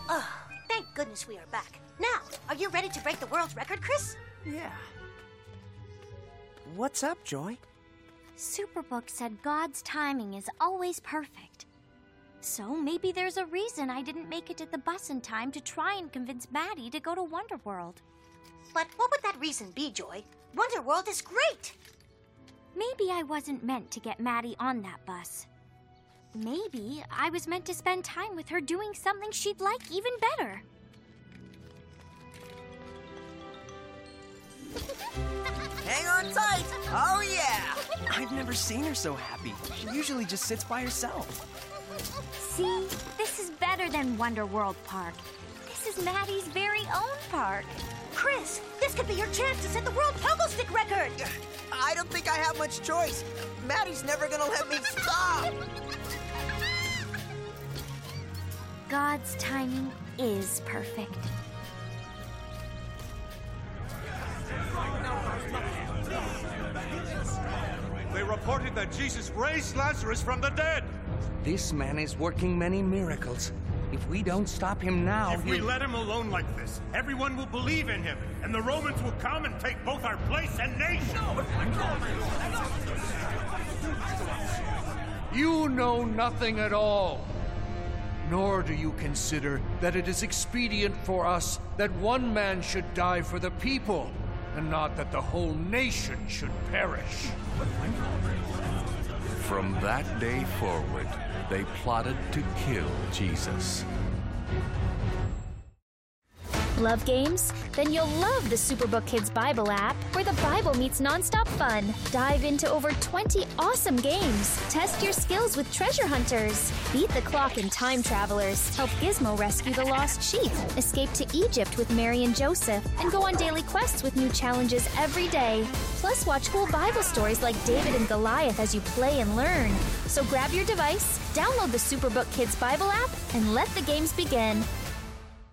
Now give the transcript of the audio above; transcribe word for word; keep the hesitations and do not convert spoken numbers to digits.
Oh, thank goodness we are back. Now, are you ready to break the world's record, Chris? Yeah. What's up, Joy? Superbook said God's timing is always perfect. So maybe there's a reason I didn't make it to the bus in time to try and convince Maddie to go to Wonderworld. But what would that reason be, Joy? Wonderworld is great! Maybe I wasn't meant to get Maddie on that bus. Maybe I was meant to spend time with her doing something she'd like even better. Hang on tight! Oh, yeah! I've never seen her so happy. She usually just sits by herself. See, this is better than Wonderworld Park. This is Maddie's very own park. Chris, this could be your chance to set the world pogo stick record! I don't think I have much choice. Maddie's never gonna let me stop. God's timing is perfect. They reported that Jesus raised Lazarus from the dead. This man is working many miracles. If we don't stop him now, If we he'll... let him alone like this, everyone will believe in him, and the Romans will come and take both our place and nation. You know nothing at all. Nor do you consider that it is expedient for us that one man should die for the people, and not that the whole nation should perish. From that day forward, they plotted to kill Jesus. Love games? Then you'll love the Superbook Kids Bible app, where the Bible meets nonstop fun. Dive into over twenty awesome games. Test your skills with treasure hunters. Beat the clock in time travelers. Help Gizmo rescue the lost sheep. Escape to Egypt with Mary and Joseph. And go on daily quests with new challenges every day. Plus, watch cool Bible stories like David and Goliath as you play and learn. So grab your device, download the Superbook Kids Bible app, and let the games begin.